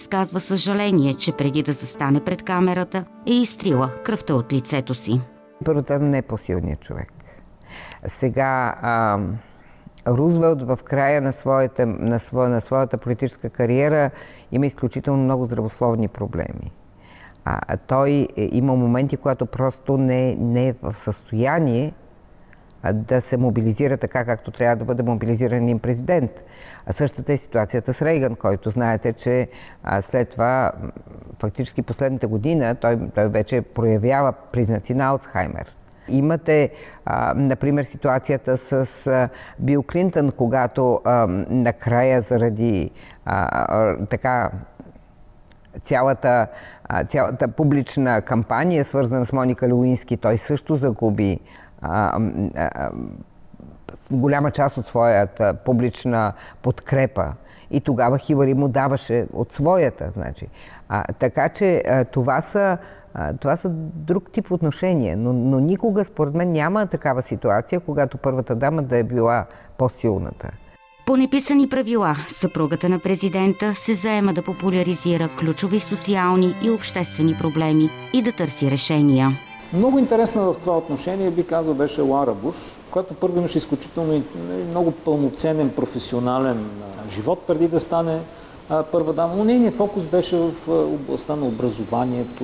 Казва съжаление, че преди да застане пред камерата е изтрила кръвта от лицето си. Първата не е по-силният човек. Сега Рузвелт в края на своята политическа кариера има изключително много здравословни проблеми. Той има моменти, когато просто не е в състояние да се мобилизира така, както трябва да бъде мобилизиран един президент. Същата е ситуацията с Рейган, който знаете, че след това, фактически последната година, той вече проявява признаци на Алцхаймер. Имате, например, ситуацията с Бил Клинтън, когато накрая заради цялата публична кампания, свързана с Моника Леуински, той също загуби голяма част от своята публична подкрепа. И тогава Хилари му даваше от своята. Така че това са друг тип отношения. Но никога, според мен, няма такава ситуация, когато първата дама да е била по-силната. По неписани правила, съпругата на президента се заема да популяризира ключови социални и обществени проблеми и да търси решения. Много интересна в това отношение, би казал, беше Лаура Буш, която първо имаше изключително много пълноценен професионален живот преди да стане първа дама. Но нейният фокус беше в областта на образованието,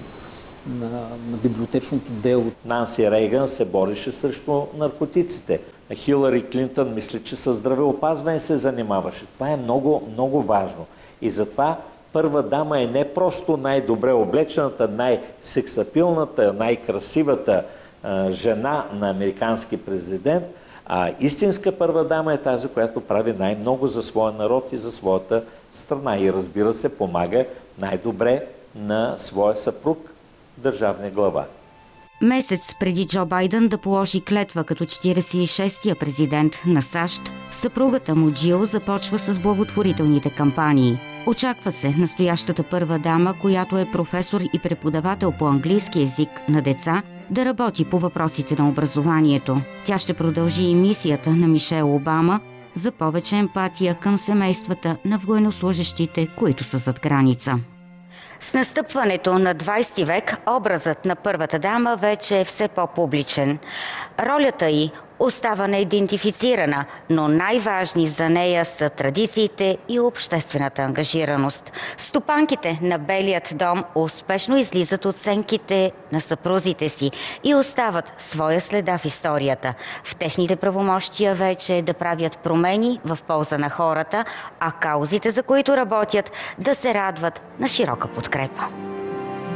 на библиотечното дело. Нанси Рейган се бореше срещу наркотиците. Хилари Клинтън мисли, че със здравеопазване се занимаваше. Това е много, много важно. И затова първа дама е не просто най-добре облечената, най-сексапилната, най-красивата жена на американски президент, а истинска първа дама е тази, която прави най-много за своя народ и за своята страна. И разбира се, помага най-добре на своя съпруг, държавния глава. Месец преди Джо Байдън да положи клетва като 46-я президент на САЩ, съпругата му Джил започва с благотворителните кампании. Очаква се настоящата първа дама, която е професор и преподавател по английски език на деца, да работи по въпросите на образованието. Тя ще продължи и мисията на Мишел Обама за повече емпатия към семействата на военнослужещите, които са зад граница. С настъпването на 20 век образът на първата дама вече е все по-публичен. Ролята й остава неидентифицирана, но най-важни за нея са традициите и обществената ангажираност. Стопанките на Белият дом успешно излизат от сенките на съпрузите си и остават своя следа в историята. В техните правомощия вече е да правят промени в полза на хората, а каузите, за които работят, да се радват на широка подкрепа.